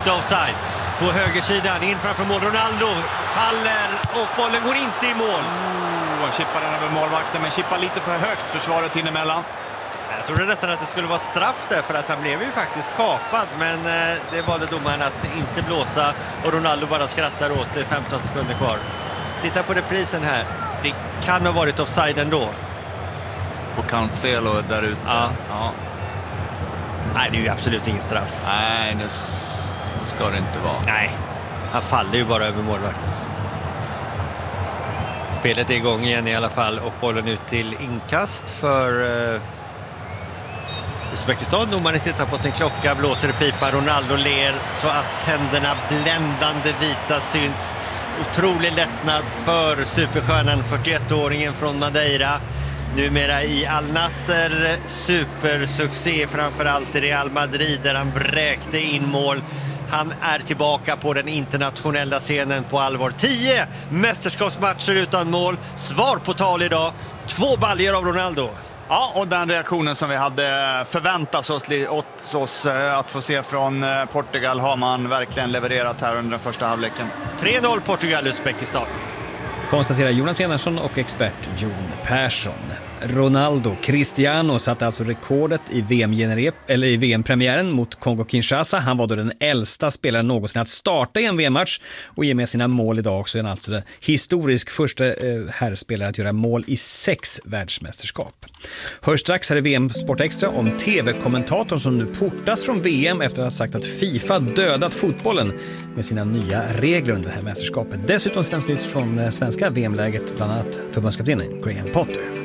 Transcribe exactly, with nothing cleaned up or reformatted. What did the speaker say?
inte offside. På högersidan, in framför mål. Ronaldo faller och bollen går inte i mål. Oh, chippar den över målvakten, men chippar lite för högt, försvaret hinner emellan. Jag trodde nästan att det skulle vara straff där, för att han blev ju faktiskt kapad. Men eh, det valde domaren att inte blåsa och Ronaldo bara skrattar åt det. femton sekunder kvar. Titta på reprisen här. Det kan ha varit offside ändå. På Cancelo där ute. Ja. Ja. Nej, det är ju absolut ingen straff. Nej, nu ska det inte vara. Nej, han faller ju bara över målvakten. Spelet är igång igen i alla fall och bollen ut till inkast för uh, Uzbekistan. Domaren tittar på sin klocka, blåser i pipa. Ronaldo ler så att tänderna bländande vita syns. Otrolig lättnad för superstjärnan, fyrtioett-åringen från Madeira. Numera i Al Nassr, supersuccé framförallt i Real Madrid där han vräkte in mål. Han är tillbaka på den internationella scenen på allvar. Tio mästerskapsmatcher utan mål. Svar på tal idag. Två baljor av Ronaldo. Ja, och den reaktionen som vi hade förväntat oss, åt oss att få se från Portugal har man verkligen levererat här under den första halvleken. tre noll Portugal, Uzbekistan. Konstaterar Jonas Enarsson och expert Jon Persson. Ronaldo Cristiano satte alltså rekordet i V M-generep, eller i V M-premiären mot Kongo-Kinshasa. Han var då den äldsta spelaren någonsin att starta i en V M-match och ge med sina mål idag så är han alltså den historisk första eh, herrspelare att göra mål i sex världsmästerskap. Hör strax här i V M Sport Extra om tv-kommentatorn som nu portas från V M efter att ha sagt att FIFA dödat fotbollen med sina nya regler under det här mästerskapet. Dessutom sänds nytt från svenska V M-läget, bland annat förbundskaptenen Graham Potter.